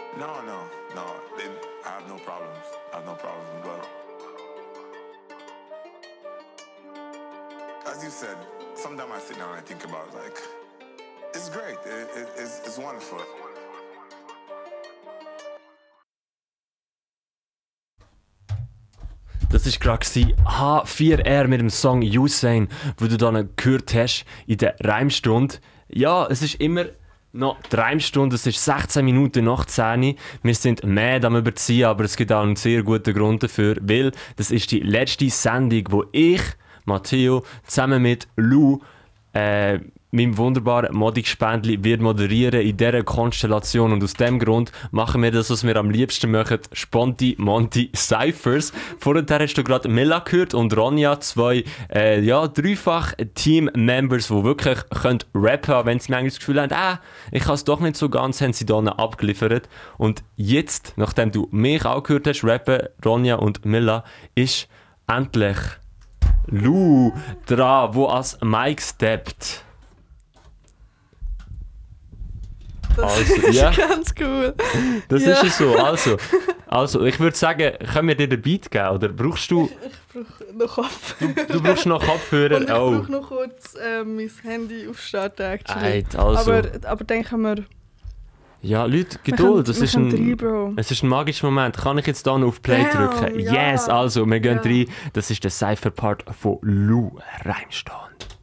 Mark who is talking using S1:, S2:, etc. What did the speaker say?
S1: No. I have no problems. But as you said, sometimes I sit down and I think about like, it's great. It's wonderful.
S2: Das war gerade H4R mit dem Song Usain, wo du dann gehört hast in der Reimstunde. Ja, es ist immer noch die Reimstunde, es ist 16 Minuten nach 10. Wir sind mad am Überziehen, aber es gibt auch einen sehr guten Grund dafür, weil das ist die letzte Sendung, wo ich, Matteo, zusammen mit Lou, meinem wunderbaren Modig-Spendli wird moderieren in dieser Konstellation, und aus dem Grund machen wir das, was wir am liebsten machen, Sponti Monti Cyphers. Vorher hast du gerade Milla gehört und Ronja, zwei dreifach Team-Members, die wirklich können rappen können, wenn sie manchmal das Gefühl haben, ich kann es doch nicht so ganz, haben sie hier abgeliefert. Und jetzt, nachdem du mich auch gehört hast, rappen Ronja und Milla, ist endlich Lou dran, wo als Mike steppt.
S3: Das ist ganz cool.
S2: Das ist es so. Also, ich würde sagen, können wir dir den Beat geben? Oder brauchst du...
S3: Ich brauche noch Kopfhörer.
S2: Du brauchst noch Kopfhörer?
S3: Und ich brauche noch kurz mein Handy aufstarten, actually.
S2: Also.
S3: Aber dann können wir...
S2: Ja, Leute, Geduld. Es ist
S3: Bro.
S2: ein magischer Moment. Kann ich jetzt hier noch auf Play drücken?
S3: Ja.
S2: Yes, also, wir gehen rein. Das ist der Cypher-Part von Lou Reimstunde.